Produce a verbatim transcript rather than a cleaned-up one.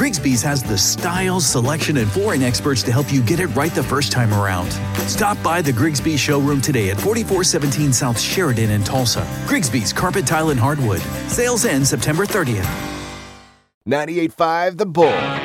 Grigsby's has the style, selection, and flooring experts to help you get it right the first time around. Stop by the Grigsby's showroom today at forty-four seventeen South Sheridan in Tulsa. Grigsby's Carpet, Tile, and Hardwood. Sales end September thirtieth. ninety-eight point five The Bull.